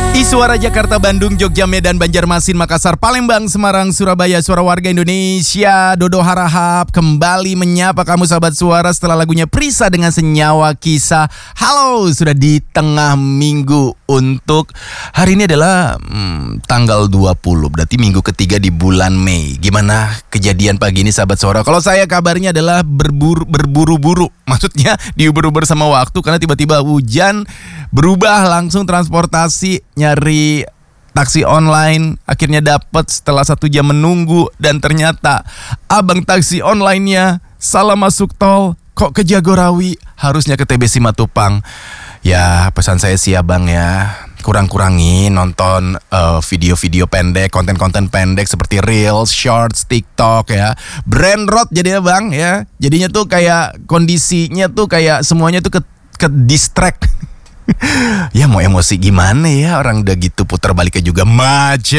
Suara Jakarta, Bandung, Jogja, Medan, Banjarmasin, Makassar, Palembang, Semarang, Surabaya, suara warga Indonesia. Dodo Harahap kembali menyapa kamu sahabat suara setelah lagunya Prisa dengan Senyawa Kisah. Halo, sudah di tengah minggu untuk hari ini adalah tanggal 20, berarti minggu ketiga di bulan Mei. Gimana kejadian pagi ini sahabat suara? Kalau saya kabarnya adalah berburu-buru. Maksudnya diuber-uber sama waktu karena tiba-tiba hujan, berubah langsung transportasi, nyari taksi online, akhirnya dapat setelah 1 jam menunggu dan ternyata abang taksi online-nya salah masuk tol, kok ke Jagorawi, harusnya ke TB Simatupang. Ya pesan saya sih abang ya, kurang-kurangin nonton video-video pendek, konten-konten pendek seperti Reels, Shorts, TikTok ya. Brain rot jadi ya bang ya. Jadinya tuh kayak kondisinya tuh kayak semuanya tuh ke distract. Ya mau emosi gimana ya, orang udah gitu putar baliknya juga macet.